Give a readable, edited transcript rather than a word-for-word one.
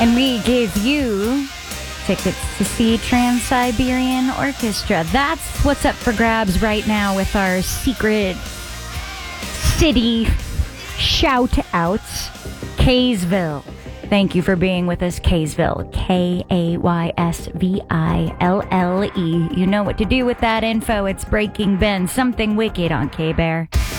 And we gave you tickets to see Trans-Siberian Orchestra. That's what's up for grabs right now with our secret city shout-outs. Kaysville. Thank you for being with us, Kaysville. Kaysville. You know what to do with that info. It's Breaking Ben, something wicked on K-Bear.